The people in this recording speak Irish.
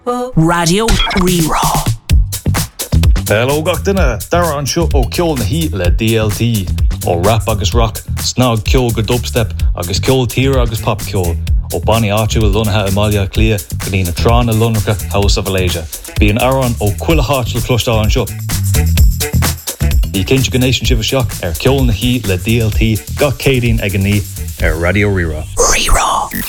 Radio Rerá. Hello gachtainna, dara an seo ó ceol na hí le DLT, ó rap agus rock, snog ceol go dubstep, agus ceol tír agus pop ceol, ó Bonnie áitiú lunathe Amalia Clia, go dtí na trán a lunracha House of Alasia. Bí an aran ó cuila hátil clostá an seo. Í cinse go nation sibh seach ceol na hí le DLT, gach cédín ag an ní Radio Rerá. Rerá.